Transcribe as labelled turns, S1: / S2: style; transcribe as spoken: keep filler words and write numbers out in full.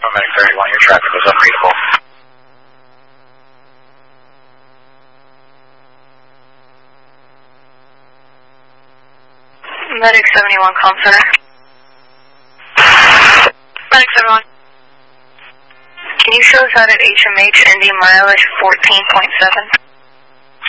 S1: Medic thirty-one, your traffic was unreadable.
S2: Medic seventy-one, comm center. Medic seventy-one. Can you show us out at H M H Indy mileage fourteen point seven?